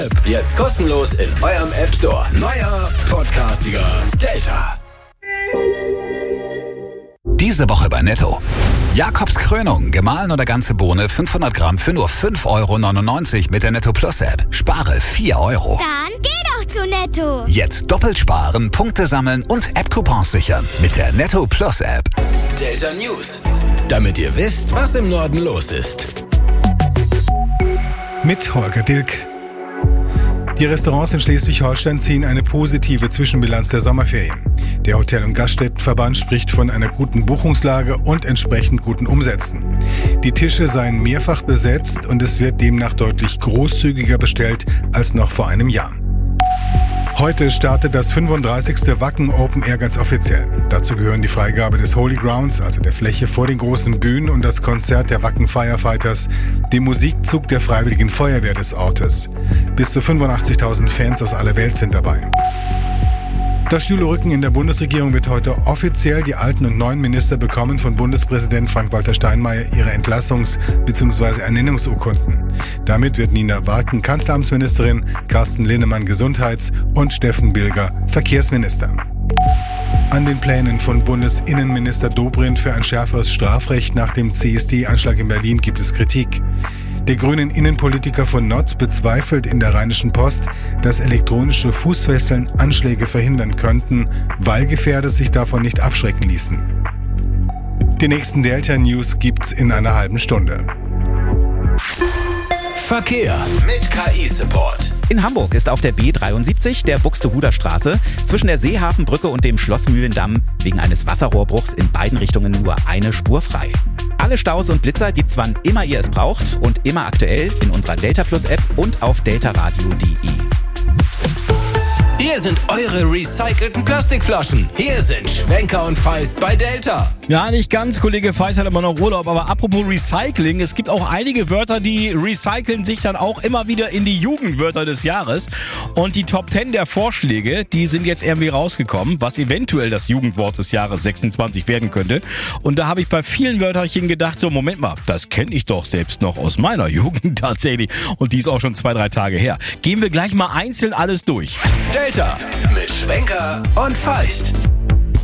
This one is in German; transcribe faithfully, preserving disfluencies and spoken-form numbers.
Jetzt kostenlos in eurem App Store. Neuer Podcastiger Delta. Diese Woche bei Netto. Jakobs Krönung, gemahlen oder ganze Bohne fünfhundert Gramm für nur fünf Euro neunundneunzig mit der Netto Plus App. Spare vier Euro. Dann geh doch zu Netto. Jetzt doppelt sparen, Punkte sammeln und App-Coupons sichern mit der Netto Plus App. Delta News. Damit ihr wisst, was im Norden los ist. Mit Holger Dilk. Die Restaurants in Schleswig-Holstein ziehen eine positive Zwischenbilanz der Sommerferien. Der Hotel- und Gaststättenverband spricht von einer guten Buchungslage und entsprechend guten Umsätzen. Die Tische seien mehrfach besetzt und es wird demnach deutlich großzügiger bestellt als noch vor einem Jahr. Heute startet das fünfunddreißigste Wacken Open Air ganz offiziell. Dazu gehören die Freigabe des Holy Grounds, also der Fläche vor den großen Bühnen, und das Konzert der Wacken Firefighters, dem Musikzug der Freiwilligen Feuerwehr des Ortes. Bis zu fünfundachtzigtausend Fans aus aller Welt sind dabei. Das Stühlerücken in der Bundesregierung wird heute offiziell. Die alten und neuen Minister bekommen von Bundespräsident Frank-Walter Steinmeier ihre Entlassungs- bzw. Ernennungsurkunden. Damit wird Nina Warken Kanzleramtsministerin, Carsten Linnemann Gesundheits- und Steffen Bilger Verkehrsminister. An den Plänen von Bundesinnenminister Dobrindt für ein schärferes Strafrecht nach dem C S D-Anschlag in Berlin gibt es Kritik. Der grünen Innenpolitiker von Notz bezweifelt in der Rheinischen Post, dass elektronische Fußfesseln Anschläge verhindern könnten, weil Gefährder sich davon nicht abschrecken ließen. Die nächsten Delta News gibt's in einer halben Stunde. Verkehr mit K I-Support. In Hamburg ist auf der B dreiundsiebzig der Buxtehuder Straße zwischen der Seehafenbrücke und dem Schlossmühlendamm wegen eines Wasserrohrbruchs in beiden Richtungen nur eine Spur frei. Alle Staus und Blitzer gibt's wann immer ihr es braucht und immer aktuell in unserer Delta Plus App und auf deltaradio punkt de. Hier sind eure recycelten Plastikflaschen. Hier sind Schwenker und Feist bei Delta. Ja, nicht ganz. Kollege Feist hat immer noch Urlaub. Aber apropos Recycling, es gibt auch einige Wörter, die recyceln sich dann auch immer wieder in die Jugendwörter des Jahres. Und die Top zehn der Vorschläge, die sind jetzt irgendwie rausgekommen, was eventuell das Jugendwort des Jahres sechsundzwanzig werden könnte. Und da habe ich bei vielen Wörterchen gedacht, so Moment mal, das kenne ich doch selbst noch aus meiner Jugend tatsächlich. Und die ist auch schon zwei, drei Tage her. Gehen wir gleich mal einzeln alles durch. Delta mit Schwenker und Feist.